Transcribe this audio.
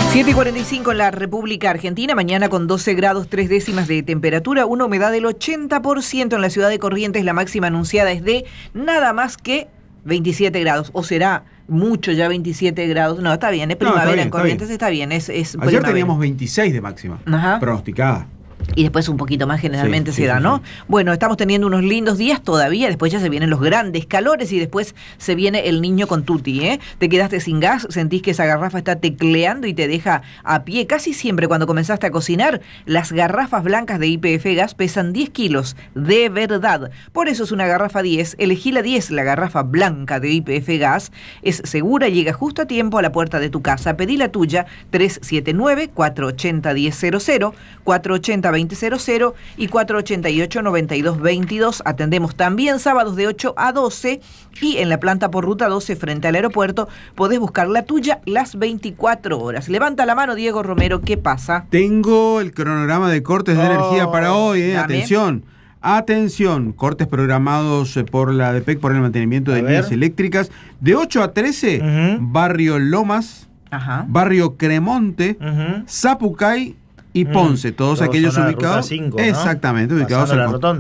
7:45 en la República Argentina, mañana con 12 grados 3 décimas de temperatura, una humedad del 80% en la ciudad de Corrientes, la máxima anunciada es de nada más que 27 grados, o será mucho ya 27 grados, no, está bien, es primavera en Corrientes, está bien, es Ayer primavera. teníamos 26 de máxima, pronosticada. Y después un poquito más generalmente se da, ¿no? Sí. Bueno, estamos teniendo unos lindos días todavía, después ya se vienen los grandes calores y después se viene el niño con tutti, ¿eh? Te quedaste sin gas, sentís que esa garrafa está tecleando y te deja a pie. Casi siempre cuando comenzaste a cocinar, las garrafas blancas de YPF Gas pesan 10 kilos, de verdad. Por eso es una garrafa 10, elegí la 10, la garrafa blanca de YPF Gas. Es segura, llega justo a tiempo a la puerta de tu casa. Pedí la tuya, 379-480-1000, 480-2000 y 488-9222. Atendemos también sábados de 8 a 12 y en la planta por ruta 12 frente al aeropuerto podés buscar la tuya las 24 horas. Levanta la mano, Diego Romero, ¿qué pasa? Tengo el cronograma de cortes de energía para hoy, Atención. Atención, cortes programados por la ADPEC por el mantenimiento de líneas eléctricas. De 8 a 13, Barrio Lomas, Barrio Cremonte, Zapucay y Ponce, todos aquellos ubicados, 5, ¿no? Exactamente, ubicados en